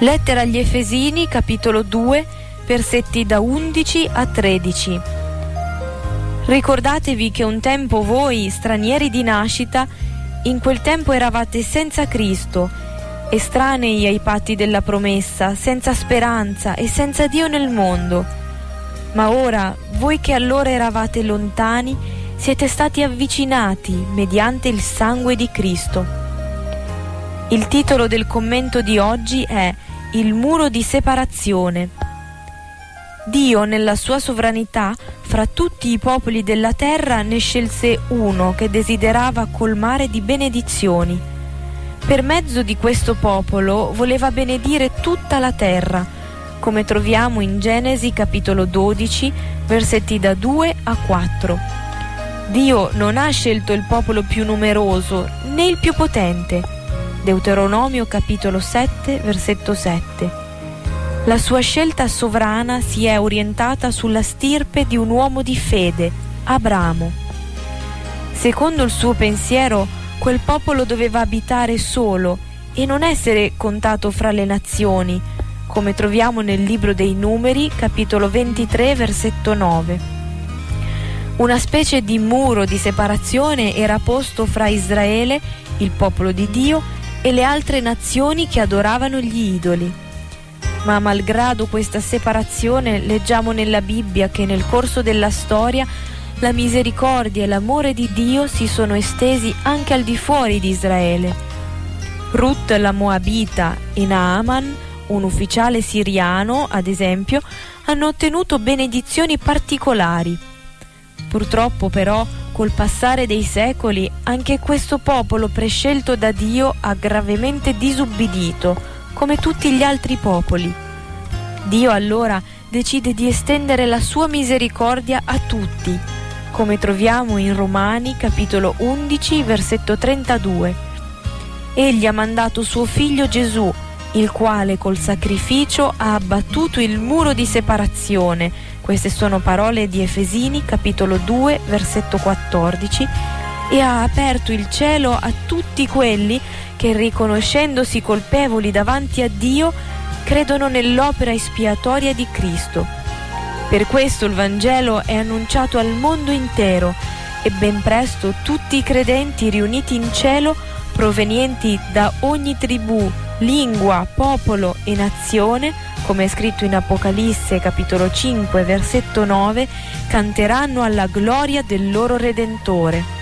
Lettera agli Efesini, capitolo 2, versetti da 11 a 13. Ricordatevi che un tempo voi, stranieri di nascita, in quel tempo eravate senza Cristo, estranei ai patti della promessa, senza speranza e senza Dio nel mondo. Ma ora, voi che allora eravate lontani, siete stati avvicinati mediante il sangue di Cristo. Il titolo del commento di oggi è Il muro di separazione. Dio, nella sua sovranità, fra tutti i popoli della terra ne scelse uno che desiderava colmare di benedizioni. Per mezzo di questo popolo voleva benedire tutta la terra, come troviamo in Genesi capitolo 12, versetti da 2 a 4. Dio non ha scelto il popolo più numeroso né il più potente. Deuteronomio capitolo 7, versetto 7. La sua scelta sovrana si è orientata sulla stirpe di un uomo di fede, Abramo. Secondo il suo pensiero, quel popolo doveva abitare solo e non essere contato fra le nazioni, come troviamo nel libro dei Numeri, capitolo 23, versetto 9. Una specie di muro di separazione era posto fra Israele, il popolo di Dio, e le altre nazioni che adoravano gli idoli. Ma malgrado questa separazione, leggiamo nella Bibbia che nel corso della storia la misericordia e l'amore di Dio si sono estesi anche al di fuori di Israele. Ruth la Moabita e Naaman, un ufficiale siriano, ad esempio, hanno ottenuto benedizioni particolari. Purtroppo però, col passare dei secoli, anche questo popolo prescelto da Dio ha gravemente disubbidito, come tutti gli altri popoli. Dio allora decide di estendere la sua misericordia a tutti, come troviamo in Romani capitolo 11, versetto 32. Egli ha mandato suo figlio Gesù, il quale col sacrificio ha abbattuto il muro di separazione. Queste sono parole di Efesini, capitolo 2, versetto 14, e ha aperto il cielo a tutti quelli che, riconoscendosi colpevoli davanti a Dio, credono nell'opera espiatoria di Cristo. Per questo il Vangelo è annunciato al mondo intero e ben presto tutti i credenti riuniti in cielo, provenienti da ogni tribù, lingua, popolo e nazione, come è scritto in Apocalisse capitolo 5 versetto 9, canteranno alla gloria del loro Redentore.